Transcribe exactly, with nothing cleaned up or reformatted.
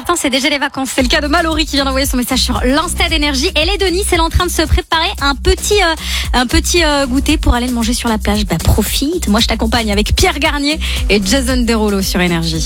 matin, c'est déjà les vacances. C'est le cas de Mallory qui vient d'envoyer son message sur l'Insta d'Énergie. Elle est Denis, elle est en train de se préparer un petit, euh, un petit euh, goûter pour aller le manger sur la plage. Bah profite. Moi, je t'accompagne avec Pierre Garnier et Jason Derulo sur Énergie.